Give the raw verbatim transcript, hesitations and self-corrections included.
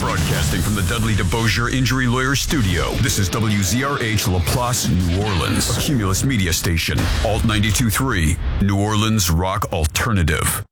Broadcasting from the Dudley DeBosier Injury Lawyer Studio, this is W Z R H LaPlace, New Orleans, a Cumulus media station, Alt ninety-two point three, New Orleans Rock Alternative.